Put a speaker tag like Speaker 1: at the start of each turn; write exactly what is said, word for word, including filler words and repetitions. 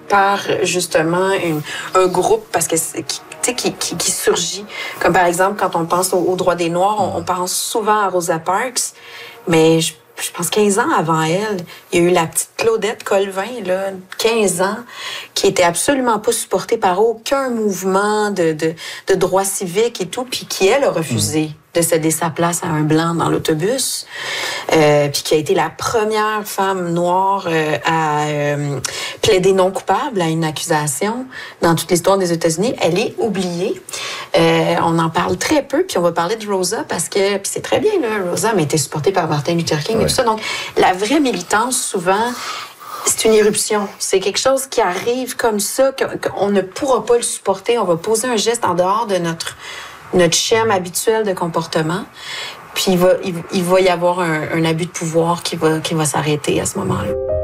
Speaker 1: par justement une, un groupe parce que c'est, qui, qui, qui, qui surgit. Comme par exemple, quand on pense aux, aux droits des Noirs, on, on pense souvent à Rosa Parks, mais je, je pense quinze ans avant elle, il y a eu la petite Claudette Colvin, là, quinze ans, qui était absolument pas supportée par aucun mouvement de, de, de droits civiques et tout, puis qui, elle, a refusé mmh. de céder sa place à un blanc dans l'autobus, euh, puis qui a été la première femme noire euh, à euh, plaider non coupable à une accusation dans toute l'histoire des États-Unis. Elle est oubliée. Euh, on en parle très peu, puis on va parler de Rosa parce que, puis c'est très bien, là, Rosa, mais elle était supportée par Martin Luther King ouais. et tout ça. Donc, la vraie militance, souvent, c'est une éruption. C'est quelque chose qui arrive comme ça, qu'on ne pourra pas le supporter. On va poser un geste en dehors de notre, notre schéma habituel de comportement. Puis il va, il, il va y avoir un, un abus de pouvoir qui va, qui va s'arrêter à ce moment-là.